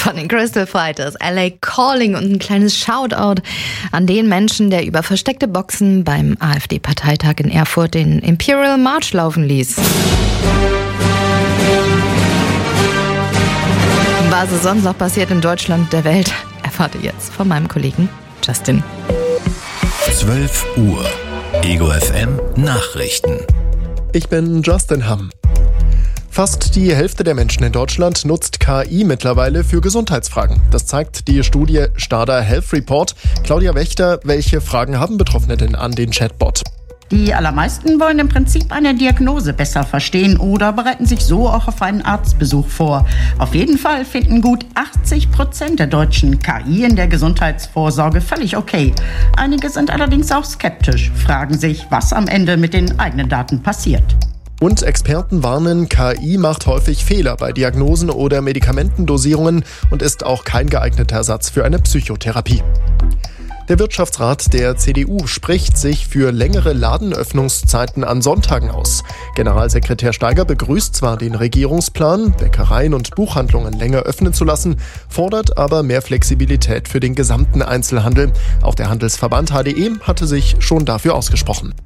von den Crystal Fighters, LA Calling und ein kleines Shoutout an den Menschen, der über versteckte Boxen beim AfD-Parteitag in Erfurt den Imperial March laufen ließ. Was ist sonst noch passiert in Deutschland und der Welt, erfahrt ihr jetzt von meinem Kollegen Justin. 12 Uhr. Ego FM Nachrichten. Ich bin Justin Hamm. Fast die Hälfte der Menschen in Deutschland nutzt KI mittlerweile für Gesundheitsfragen. Das zeigt die Studie Stada Health Report. Claudia Wächter, welche Fragen haben Betroffene denn an den Chatbot? Die allermeisten wollen im Prinzip eine Diagnose besser verstehen oder bereiten sich so auch auf einen Arztbesuch vor. Auf jeden Fall finden gut 80% der Deutschen KI in der Gesundheitsvorsorge völlig okay. Einige sind allerdings auch skeptisch, fragen sich, was am Ende mit den eigenen Daten passiert. Und Experten warnen, KI macht häufig Fehler bei Diagnosen oder Medikamentendosierungen und ist auch kein geeigneter Ersatz für eine Psychotherapie. Der Wirtschaftsrat der CDU spricht sich für längere Ladenöffnungszeiten an Sonntagen aus. Generalsekretär Steiger begrüßt zwar den Regierungsplan, Bäckereien und Buchhandlungen länger öffnen zu lassen, fordert aber mehr Flexibilität für den gesamten Einzelhandel. Auch der Handelsverband HDE hatte sich schon dafür ausgesprochen.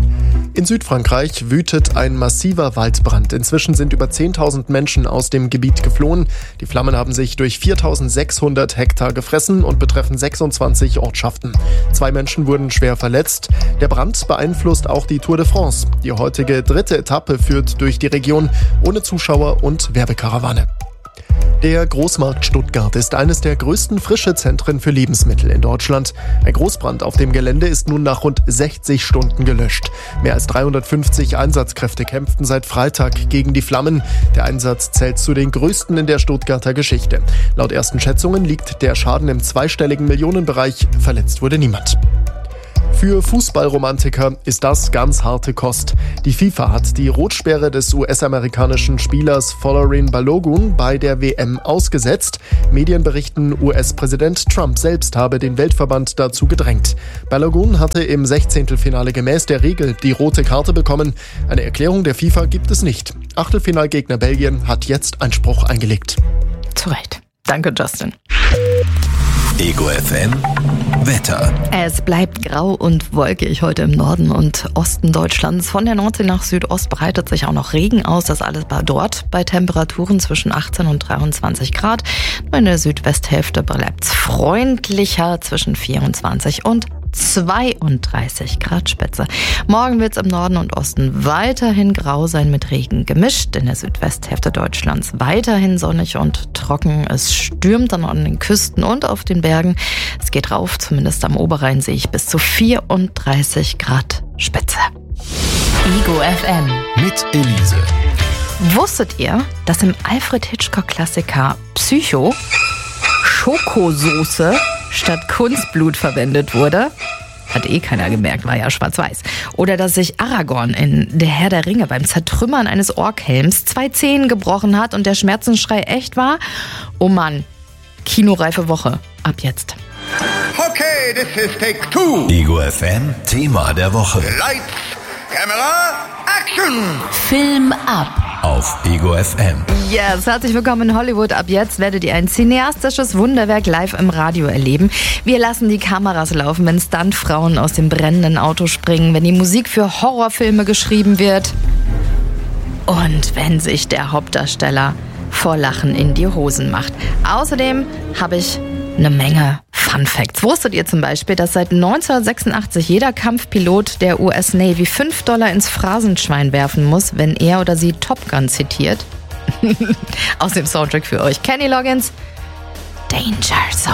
In Südfrankreich wütet ein massiver Waldbrand. Inzwischen sind über 10.000 Menschen aus dem Gebiet geflohen. Die Flammen haben sich durch 4.600 Hektar gefressen und betreffen 26 Ortschaften. 2 Menschen wurden schwer verletzt. Der Brand beeinflusst auch die Tour de France. Die heutige 3. Etappe führt durch die Region ohne Zuschauer und Werbekarawane. Der Großmarkt Stuttgart ist eines der größten Frischezentren für Lebensmittel in Deutschland. Ein Großbrand auf dem Gelände ist nun nach rund 60 Stunden gelöscht. Mehr als 350 Einsatzkräfte kämpften seit Freitag gegen die Flammen. Der Einsatz zählt zu den größten in der Stuttgarter Geschichte. Laut ersten Schätzungen liegt der Schaden im zweistelligen Millionenbereich. Verletzt wurde niemand. Für Fußballromantiker ist das ganz harte Kost. Die FIFA hat die Rotsperre des US-amerikanischen Spielers Folarin Balogun bei der WM ausgesetzt. Medien berichten, US-Präsident Trump selbst habe den Weltverband dazu gedrängt. Balogun hatte im 16. Finale gemäß der Regel die rote Karte bekommen. Eine Erklärung der FIFA gibt es nicht. Achtelfinalgegner Belgien hat jetzt Einspruch eingelegt. Zu Recht. Danke, Justin. Ego FM Wetter. Es bleibt grau und wolkig heute im Norden und Osten Deutschlands. Von der Nordsee nach Südost breitet sich auch noch Regen aus. Das alles war dort bei Temperaturen zwischen 18 und 23 Grad. Nur in der Südwesthälfte bleibt es freundlicher zwischen 24 und 32 Grad Spitze. Morgen wird es im Norden und Osten weiterhin grau sein mit Regen gemischt. In der Südwesthälfte Deutschlands weiterhin sonnig und trocken. Es stürmt dann an den Küsten und auf den Bergen. Es geht rauf, zumindest am Oberrhein sehe ich bis zu 34 Grad Spitze. Ego FM Mit Elise. Wusstet ihr, dass im Alfred Hitchcock-Klassiker Psycho Schokosoße statt Kunstblut verwendet wurde? Hat keiner gemerkt, war ja schwarz-weiß. Oder dass sich Aragorn in Der Herr der Ringe beim Zertrümmern eines Orkhelms 2 Zähne gebrochen hat und der Schmerzensschrei echt war? Oh Mann, kinoreife Woche. Ab jetzt. Okay, this is take 2. Ego FM Thema der Woche. Lights, Camera, Action! Film ab. Auf Ego FM. Yes, herzlich willkommen in Hollywood. Ab jetzt werdet ihr ein cineastisches Wunderwerk live im Radio erleben. Wir lassen die Kameras laufen, wenn Stuntfrauen aus dem brennenden Auto springen, wenn die Musik für Horrorfilme geschrieben wird und wenn sich der Hauptdarsteller vor Lachen in die Hosen macht. Außerdem habe ich eine Menge Fun Facts. Wusstet ihr zum Beispiel, dass seit 1986 jeder Kampfpilot der US Navy $5 ins Phrasenschwein werfen muss, wenn er oder sie Top Gun zitiert? Aus dem Soundtrack für euch Kenny Loggins, Danger Zone.